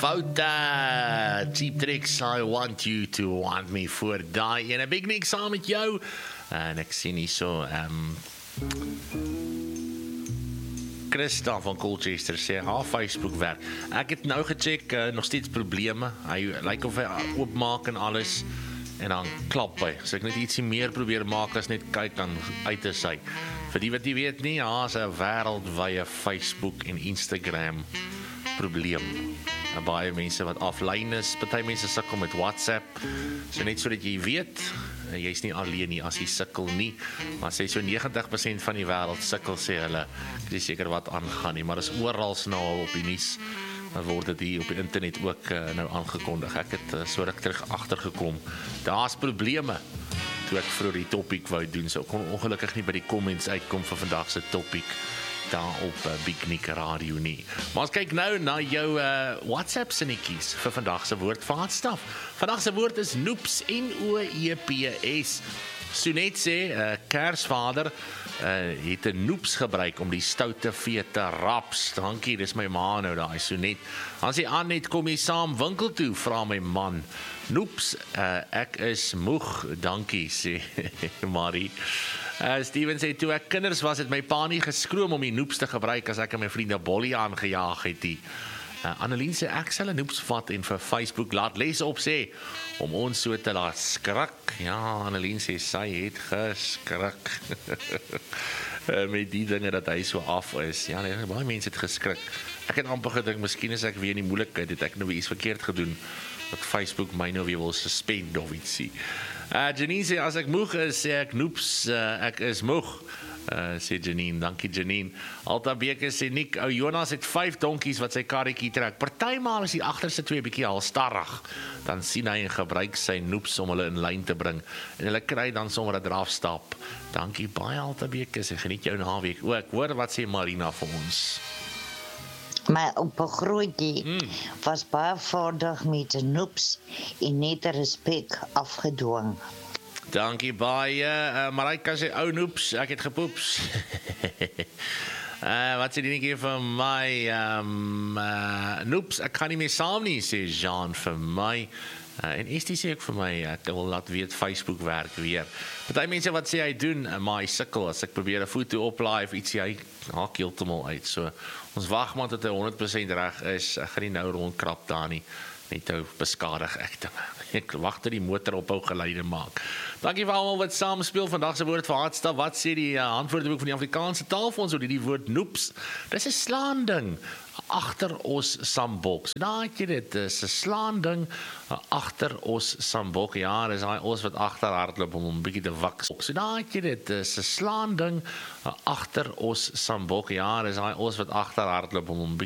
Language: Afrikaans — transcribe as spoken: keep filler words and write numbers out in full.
Foute, Cheap Tricks, I want you to want me voor daai en 'n big niks saam met jou. En ek sien hier so, um, Christa van Colchester sê, haar Facebook werk. Ek het nou gecheck, uh, nog steeds probleme. Hy lyk of hy oopmaak en alles, en dan klap hy. So ek net ietsie meer probeer maak as net kyk dan uit is hy. Vir die wat jy weet nie, ja, is 'n wêreldwye Facebook en Instagram probleem. En baie mense wat offline is, party mense sukkel met WhatsApp. So net sodat jy weet, jy's nie alleen nie as jy sukkel nie. Maar sê so negentig persent van die wêreld sukkel, sê hulle. Ek is seker wat aangaan nie, maar is oral nou op die nuus. Dan word dit hier op die internet ook uh, nou aangekondig. Ek het uh, so ruk terug agtergekom. Daar's probleme. Toe ek vroeër die topic wou doen, so ek kon ongelukkig nie by die comments uitkom vir vandag se topic daar op uh, Big Nick Radio nie. Maar ons kyk nou na jou uh, WhatsApp sinnetjies vir vandag se woord vaatstaf. Vandag se woord is noeps, N O E P S. Sonet sê, uh, Kersvader uh, het 'n noeps gebruik om die stoute vee te raps. Dankie, dis my ma nou daai Sonet. Dan sê Annet, kom jy saam winkel toe, vra my man. Noeps, uh, ek is moeg, dankie, sê Marie. Uh, Steven sê, toe ek kinders was, het my pa nie geskroom om die noeps te gebruik as ek en my vriende Bollie aangejaag het die. Uh, Annelien sê, ek sal 'n noeps vat en vir Facebook laat les op sê, om ons so te laat skrik. Ja, Annelien sê, sy het geskrik. uh, met die dinge dat hy so af is. Ja, nee, baie mense het geskrik. Ek het amper gedink, miskien is ek weer in die moeilikheid, het ek nou iets verkeerd gedoen, dat Facebook my nou weer wil suspend of ietsie. Uh, Janine sê, as ek moeg is, sê ek noeps, uh, ek is moeg. Uh, sê Janine, dankie Janine. Alta Beke sê, Nick, ou Jonas het vyf donkies wat sy karretjie trek. Partymaal is die agterste twee bietjie al starrig. Dan sien hy en gebruik sy noeps om hulle in lyn te bring. En hulle kry dan sommer 'n drafstap. Dankie baie Alta Beke, sê geniet jou naweek ook. Hoor wat sê Marina vir ons. My oupa Grootjie Mm. was baie vaardig met 'n noeps en net respek afgedwing. Dankie baie. Uh, Marika sê, ou noeps, ek het gepoeps. uh, wat sê die netjie vir my? Um, uh, noeps, ek gaan nie meer saam nie, sê Jean vir my. Uh, en Estie sê ook vir my, ek wil laat weet, Facebook werk weer. Party mense wat sê hy doen, uh, maar hy sukkel, as ek probeer 'n foto oplaai of ietsie, hy haak heeltemal uit. So, ons wag maar tot hy honderd persent reg is, ek gaan nie nou rondkrap daar nie, net nou beskadig ek dinge. Ek wag tot die motor ophou geluide maak. Dankie vir almal wat saam speel vandag se woord vir hartstaf. Wat sê die uh, antwoordeboek van die Afrikaanse taalfonds oor die woord noeps? Dis 'n slaanding agter ons sambok. So daar het jy dit, dis 'n slaanding agter ons sambok. Ja, dis daai ons wat agter hardloop om 'n bietjie te waks. So daar het jy dit, dis 'n slaanding agter ons sambok. Ja, dis daai ons wat agter hardloop om 'n